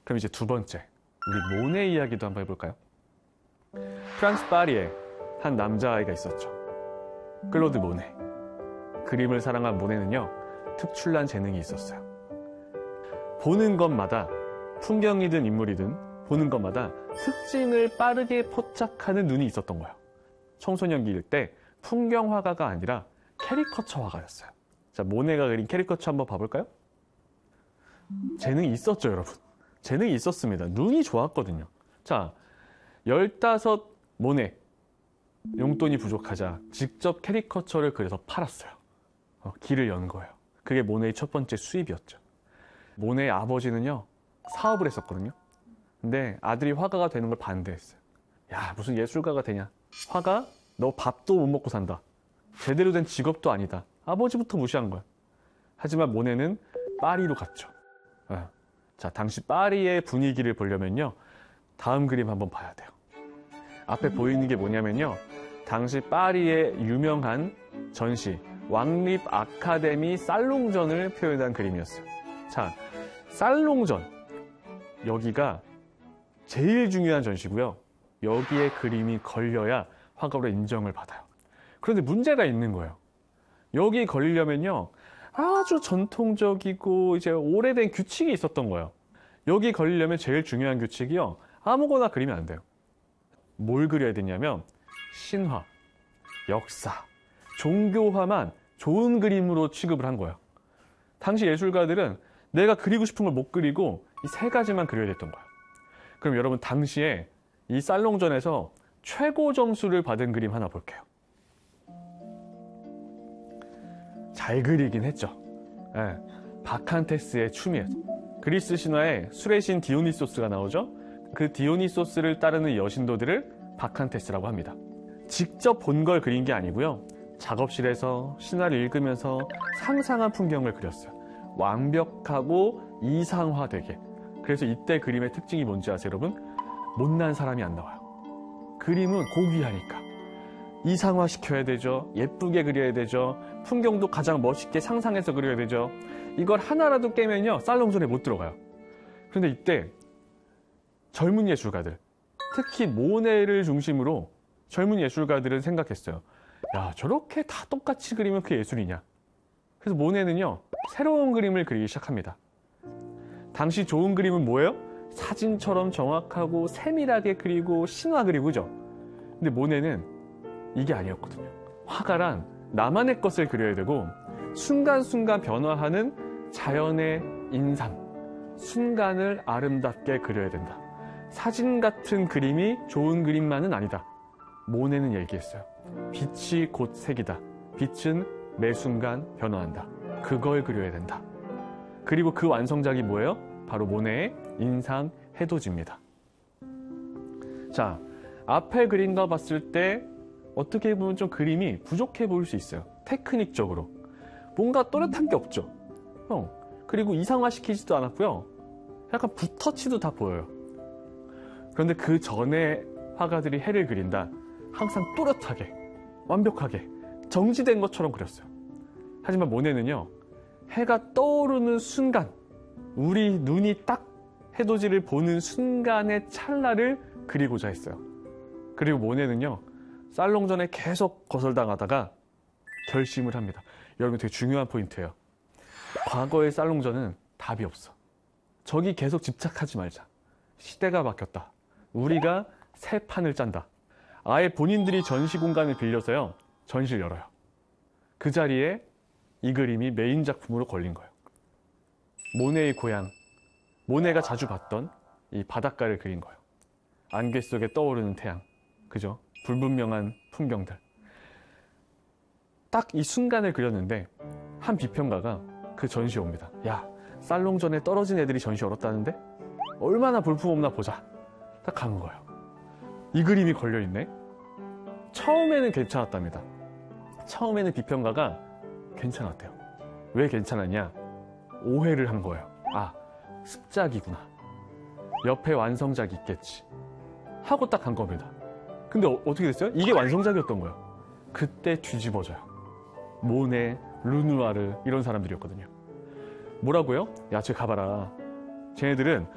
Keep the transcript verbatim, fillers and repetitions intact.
그럼 이제 두 번째, 우리 모네 이야기도 한번 해볼까요? 프랑스 파리에 한 남자아이가 있었죠. 클로드 모네. 그림을 사랑한 모네는요, 특출난 재능이 있었어요. 보는 것마다, 풍경이든 인물이든 보는 것마다 특징을 빠르게 포착하는 눈이 있었던 거예요. 청소년기일 때 풍경화가가 아니라 캐리커처 화가였어요. 자, 모네가 그린 캐리커처 한번 봐볼까요? 재능이 있었죠, 여러분. 재능이 있었습니다. 눈이 좋았거든요. 자, 열다섯 모네. 용돈이 부족하자 직접 캐리커처를 그려서 팔았어요. 어, 길을 연 거예요. 그게 모네의 첫 번째 수입이었죠. 모네의 아버지는요, 사업을 했었거든요. 근데 아들이 화가가 되는 걸 반대했어요. 야, 무슨 예술가가 되냐. 화가? 너 밥도 못 먹고 산다. 제대로 된 직업도 아니다. 아버지부터 무시한 거야. 하지만 모네는 파리로 갔죠. 어. 자, 당시 파리의 분위기를 보려면요, 다음 그림 한번 봐야 돼요. 앞에 보이는 게 뭐냐면요, 당시 파리의 유명한 전시 왕립 아카데미 살롱전을 표현한 그림이었어요. 자, 살롱전, 여기가 제일 중요한 전시고요. 여기에 그림이 걸려야 화가로 인정을 받아요. 그런데 문제가 있는 거예요. 여기 걸리려면요, 아주 전통적이고 이제 오래된 규칙이 있었던 거예요. 여기 걸리려면 제일 중요한 규칙이요, 아무거나 그리면 안 돼요. 뭘 그려야 되냐면 신화, 역사, 종교화만 좋은 그림으로 취급을 한 거예요. 당시 예술가들은 내가 그리고 싶은 걸 못 그리고 이 세 가지만 그려야 됐던 거예요. 그럼 여러분, 당시에 이 살롱전에서 최고 점수를 받은 그림 하나 볼게요. 잘 그리긴 했죠. 네, 바칸테스의 춤이에요. 그리스 신화에 술의 신 디오니소스가 나오죠. 그 디오니소스를 따르는 여신도들을 바칸테스라고 합니다. 직접 본 걸 그린 게 아니고요, 작업실에서 신화를 읽으면서 상상한 풍경을 그렸어요. 완벽하고 이상화되게. 그래서 이때 그림의 특징이 뭔지 아세요, 여러분? 못난 사람이 안 나와요. 그림은 고귀하니까 이상화시켜야 되죠. 예쁘게 그려야 되죠. 풍경도 가장 멋있게 상상해서 그려야 되죠. 이걸 하나라도 깨면요, 살롱전에 못 들어가요. 그런데 이때 젊은 예술가들, 특히 모네를 중심으로 젊은 예술가들은 생각했어요. 야, 저렇게 다 똑같이 그리면 그게 예술이냐. 그래서 모네는요, 새로운 그림을 그리기 시작합니다. 당시 좋은 그림은 뭐예요? 사진처럼 정확하고 세밀하게 그리고 신화 그리고죠. 근데 모네는 이게 아니었거든요. 화가란 나만의 것을 그려야 되고 순간순간 변화하는 자연의 인상, 순간을 아름답게 그려야 된다. 사진 같은 그림이 좋은 그림만은 아니다. 모네는 얘기했어요. 빛이 곧 색이다. 빛은 매 순간 변화한다. 그걸 그려야 된다. 그리고 그 완성작이 뭐예요? 바로 모네의 인상 해돋이입니다. 자, 앞에 그린 거 봤을 때 어떻게 보면 좀 그림이 부족해 보일 수 있어요. 테크닉적으로. 뭔가 또렷한 게 없죠. 어, 그리고 이상화시키지도 않았고요. 약간 붓터치도 다 보여요. 그런데 그 전에 화가들이 해를 그린다. 항상 또렷하게, 완벽하게, 정지된 것처럼 그렸어요. 하지만 모네는요, 해가 떠오르는 순간, 우리 눈이 딱 해돋이를 보는 순간의 찰나를 그리고자 했어요. 그리고 모네는요, 살롱전에 계속 거절당하다가 결심을 합니다. 여러분, 되게 중요한 포인트예요. 과거의 살롱전은 답이 없어. 저기 계속 집착하지 말자. 시대가 바뀌었다. 우리가 새 판을 짠다. 아예 본인들이 전시 공간을 빌려서요, 전시를 열어요. 그 자리에 이 그림이 메인 작품으로 걸린 거예요. 모네의 고향, 모네가 자주 봤던 이 바닷가를 그린 거예요. 안개 속에 떠오르는 태양, 그죠? 불분명한 풍경들. 딱 이 순간을 그렸는데 한 비평가가 그 전시에 옵니다. 야, 살롱전에 떨어진 애들이 전시 열었다는데? 얼마나 볼품없나 보자. 딱 간 거예요. 이 그림이 걸려있네? 처음에는 괜찮았답니다. 처음에는 비평가가 괜찮았대요. 왜 괜찮았냐? 오해를 한 거예요. 아, 습작이구나. 옆에 완성작이 있겠지. 하고 딱 간 겁니다. 근데 어, 어떻게 됐어요? 이게 완성작이었던 거예요. 그때 뒤집어져요. 모네, 르누아르 이런 사람들이었거든요. 뭐라고요? 야, 쟤 가봐라. 쟤네들은